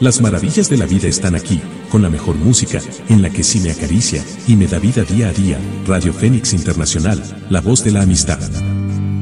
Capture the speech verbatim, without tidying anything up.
Las maravillas de la vida están aquí, con la mejor música, en la que sí me acaricia y me da vida día a día. Radio Fénix Internacional, la voz de la amistad.